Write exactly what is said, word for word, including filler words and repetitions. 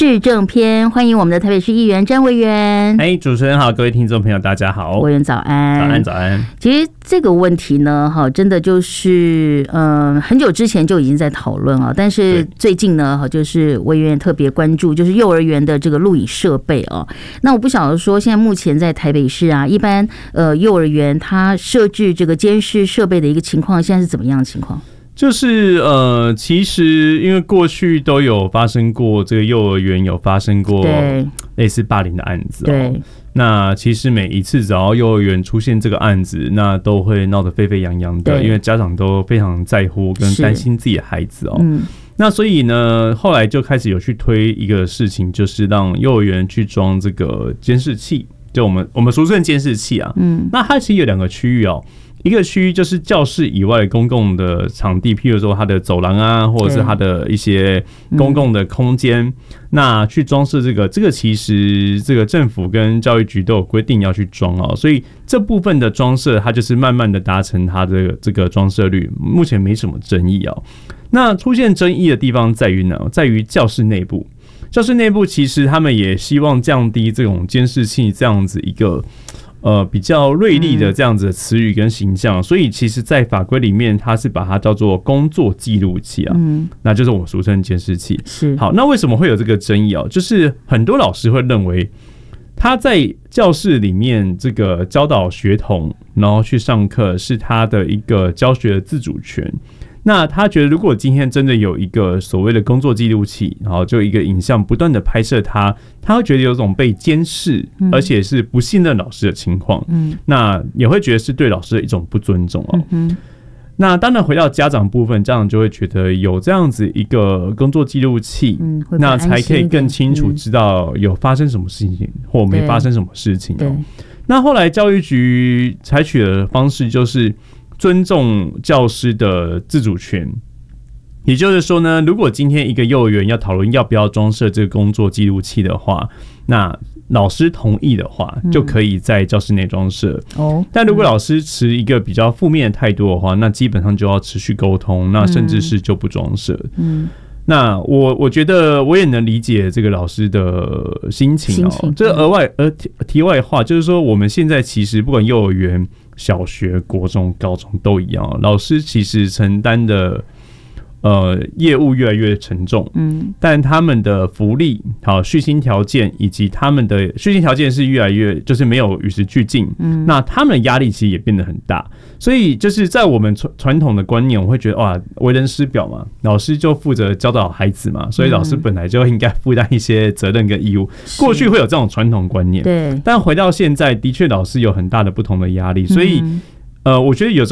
市政篇，欢迎我们的台北市议员詹维元。 哎，主持人好，各位听众朋友大家好。 委员早安。 早安早安。 其实这个问题呢，哈，真的就是嗯、呃，很久之前就已经在讨论啊，但是最近呢，哈，就是委员特别关注，就是幼儿园的这个录影设备啊。那我不晓得说，现在目前在台北市啊，一般呃幼儿园它设置这个监视设备的一个情况，现在是怎么样的情况？ 就是呃，其实因为过去都有发生过这个幼儿园有发生过类似霸凌的案子、哦， 对。 那其实每一次只要幼儿园出现这个案子，那都会闹得沸沸扬扬的，因为家长都非常在乎跟担心自己的孩子哦。嗯。那所以呢，后来就开始有去推一个事情，就是让幼儿园去装这个监视器，就我们我们俗称监视器啊。嗯。那它其实有两个区域哦。一个区域就是教室以外公共的场地，譬如说它的走廊啊，或者是它的一些公共的空间、嗯，那去装饰这个，这个其实这个政府跟教育局都有规定要去装哦，所以这部分的装设它就是慢慢的达成它的这个装设率，目前没什么争议哦。那出现争议的地方在于呢，在于教室内部，教室内部其实他们也希望降低这种监视器这样子一个。呃，比较锐利的这样子的词语跟形象、嗯，所以其实，在法规里面，它是把它叫做工作记录器啊，嗯，那就是我们俗称的监视器。是好，那为什么会有这个争议哦？就是很多老师会认为，他在教室里面这个教导学童，然后去上课，是他的一个教学的自主权。那他觉得，如果今天真的有一个所谓的工作记录器，然后就一个影像不断的拍摄他，他会觉得有种被监视，而且是不信任老师的情况。嗯，那也会觉得是对老师的一种不尊重哦。嗯，那当然回到家长部分，家长就会觉得有这样子一个工作记录器，嗯，那才可以更清楚知道有发生什么事情、嗯、或没发生什么事情哦。那后来教育局采取的方式就是尊重教师的自主权，也就是说呢，如果今天一个幼儿园要讨论要不要装设这个工作记录器的话，那老师同意的话，就可以在教室内装设。哦，但如果老师持一个比较负面的态度的话，那基本上就要持续沟通，那甚至是就不装设。嗯。那我我觉得我也能理解这个老师的心情哦。这额外呃题外话就是说，我们现在其实不管幼儿园、小学、国中、高中都一样，老师其实承担的呃业务越来越沉重，嗯，但他们的福利、好续薪条件以及他们的续薪条件是越来越就是没有与时俱进，嗯，那他们的压力其实也变得很大。所以就是在我们传统的观念，我会觉得哇，为人师表嘛，老师就负责教导孩子嘛，所以老师本来就应该负担一些责任跟义务。过去会有这种传统观念，对，但回到现在，的确老师有很大的不同的压力，所以呃，我觉得有时候